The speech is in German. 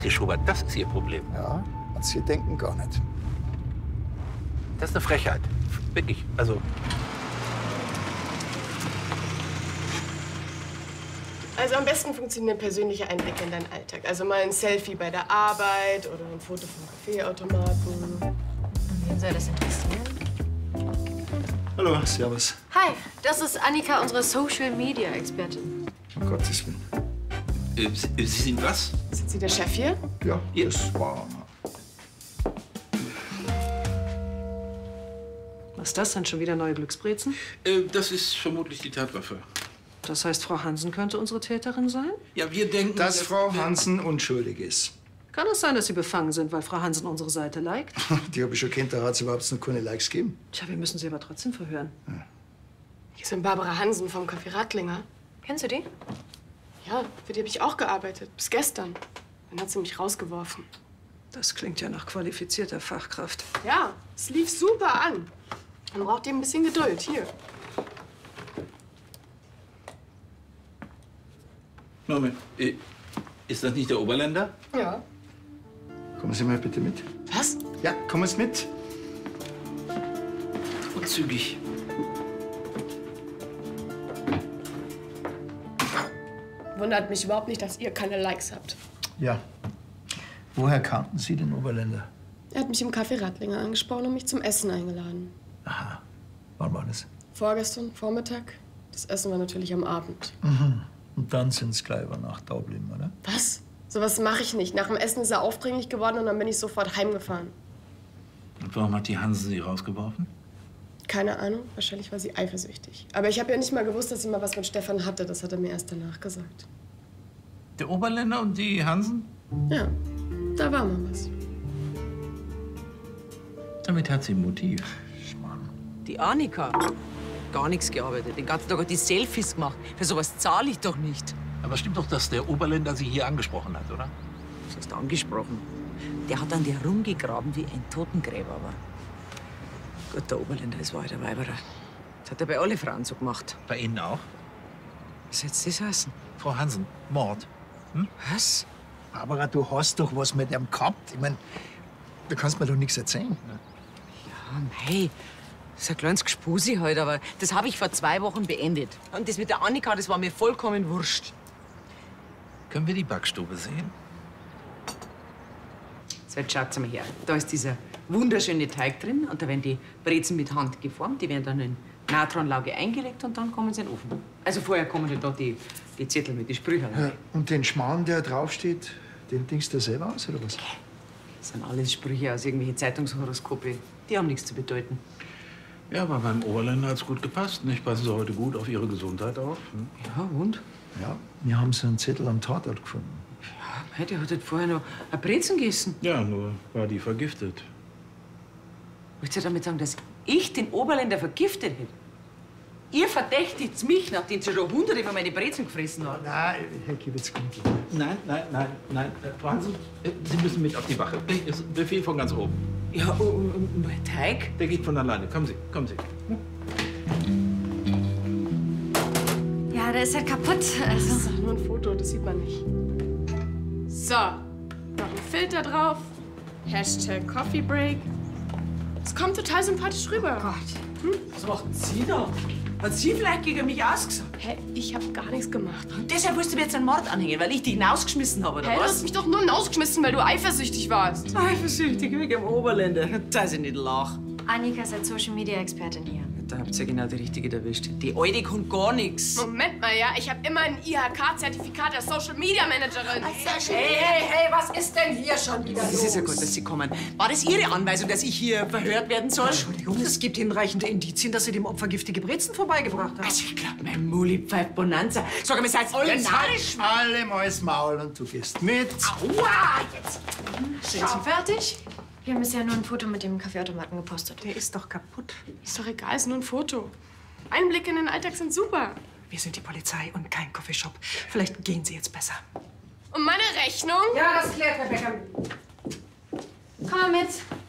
Sie Schubert, das ist Ihr Problem. Ja, und Sie denken gar nicht. Das ist eine Frechheit. Wirklich, also... Also am besten funktionieren persönliche Einblicke in deinen Alltag. Also mal ein Selfie bei der Arbeit oder ein Foto vom Kaffeeautomaten. Wen soll das interessieren? Hallo, servus. Hi, das ist Annika, unsere Social-Media-Expertin. Um Gottes Willen. Sie sind was? Sind Sie der Chef hier? Ja, das war... Was ist das denn? Schon wieder neue Glücksbrezen? Das ist vermutlich die Tatwaffe. Das heißt, Frau Hansen könnte unsere Täterin sein? Ja, wir denken... Dass Frau Hansen unschuldig ist. Kann es sein, dass Sie befangen sind, weil Frau Hansen unsere Seite liked? Die habe ich schon kennt, da hat es überhaupt noch keine Likes gegeben. Tja, wir müssen sie aber trotzdem verhören. Hier sind Barbara Hansen vom Café Rattlinger. Kennst du die? Ja, für die habe ich auch gearbeitet. Bis gestern. Dann hat sie mich rausgeworfen. Das klingt ja nach qualifizierter Fachkraft. Ja, es lief super an. Man braucht eben ein bisschen Geduld. Hier. Moment, ist das nicht der Oberländer? Ja. Kommen Sie mal bitte mit. Was? Ja, kommen Sie mit. Und zügig. Wundert mich überhaupt nicht, dass ihr keine Likes habt. Ja. Woher kannten Sie den Oberländer? Er hat mich im Café Rattlinger angesprochen und mich zum Essen eingeladen. Aha. Wann war das? Vorgestern, Vormittag. Das Essen war natürlich am Abend. Und dann sind Sie gleich über Nacht da geblieben, oder? Was? Sowas mache ich nicht. Nach dem Essen ist er aufdringlich geworden und dann bin ich sofort heimgefahren. Und warum hat die Hansen Sie rausgeworfen? Keine Ahnung. Wahrscheinlich war sie eifersüchtig. Aber ich habe ja nicht mal gewusst, dass sie mal was mit Stefan hatte. Das hat er mir erst danach gesagt. Der Oberländer und die Hansen? Ja, da war mal was. Damit hat sie ein Motiv. Die Annika, gar nichts gearbeitet. Den ganzen Tag hat die Selfies gemacht. Für sowas zahle ich doch nicht. Aber stimmt doch, dass der Oberländer Sie hier angesprochen hat, oder? Was hast du angesprochen? Der hat an dir rumgegraben wie ein Totengräber. Aber Gott, der Oberländer ist war der Weiberer. Das hat er bei allen Frauen so gemacht. Bei Ihnen auch? Was hättest du das heißen? Frau Hansen, Mord. Was? Barbara, du hast doch was mit ihm gehabt. Ich meine, du kannst mir doch nichts erzählen. Hey, das ist ein kleines Gespusi halt, aber das habe ich vor 2 Wochen beendet. Und das mit der Annika, das war mir vollkommen wurscht. Können wir die Backstube sehen? So, jetzt schaut's mal her. Da ist dieser wunderschöne Teig drin und da werden die Brezen mit Hand geformt. Die werden dann in Natronlauge eingelegt und dann kommen sie in den Ofen. Also vorher kommen halt da die Zettel mit den Sprüchen. Ja, und den Schmarrn, der draufsteht, den denkst du selber aus, oder was? Das sind alles Sprüche aus irgendwelchen Zeitungshoroskope. Die haben nichts zu bedeuten. Ja, aber beim Oberländer hat's gut gepasst. Nicht? Passen Sie heute gut auf Ihre Gesundheit auf? Ja, und? Ja, wir haben so einen Zettel am Tatort gefunden. Hey, der hat halt vorher noch ein Brezen gegessen. Ja, nur war die vergiftet. Willst du damit sagen, dass ich den Oberländer vergiftet hätte? Ihr verdächtigt mich, nachdem sie schon Hunderte von meinen Brezen gefressen hat. Nein, Herr Kiewitz, kommt. Nein. Frau Hansen, Sie müssen mit auf die Wache. Das ist ein Befehl von ganz oben. Ja, und mein Teig? Der geht von alleine. Kommen Sie, kommen Sie. Ja, der ist halt kaputt. Das Also. ist doch nur ein Foto, das sieht man nicht. So, noch ein Filter drauf. Hashtag Coffee Break. Es kommt total sympathisch rüber. Oh Gott. Was macht sie da? Hat sie vielleicht gegen mich ausgesagt? Hä, ich habe gar nichts gemacht. Und deshalb willst du mir jetzt einen Mord anhängen, weil ich dich hinausgeschmissen habe, oder Hä, du hast was? mich doch nur hinausgeschmissen, weil du eifersüchtig warst. Eifersüchtig wegen dem Oberländer. Dass ich nicht lach. Annika ist als Social-Media-Expertin hier. Da habt ihr genau die Richtige erwischt. Die Alte kann gar nichts. Moment mal, ja, ich habe immer ein IHK-Zertifikat als Social Media Managerin. Hey, was ist denn hier schon wieder Das ist ja gut, dass Sie kommen. War das Ihre Anweisung, dass ich hier verhört werden soll? Entschuldigung, es gibt hinreichende Indizien, dass Sie dem Opfer giftige Brezen vorbeigebracht haben. Also, ich glaube, mein Muli pfeift Bonanza. Sag mal, seid ihr alle narrisch? Alle mal's Maul und du gehst mit. Aua, jetzt! Sind Sie fertig? Wir haben bisher nur ein Foto mit dem Kaffeeautomaten gepostet. Der ist doch kaputt. Ist doch egal, ist nur ein Foto. Einblicke in den Alltag sind super. Wir sind die Polizei und kein Coffeeshop. Vielleicht gehen Sie jetzt besser. Und meine Rechnung? Ja, das klärt Rebecca. Komm mal mit.